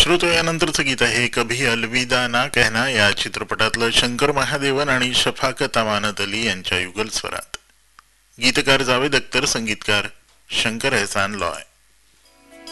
श्रोतो, यानंतरचं गीत आहे कभी अलविदा ना कहना या चित्रपटातलं शंकर महादेवन आणि शफाकत अमानत अली यांच्या युगल स्वरात. गीतकार जावेद अख्तर, संगीतकार शंकर एहसान लॉय.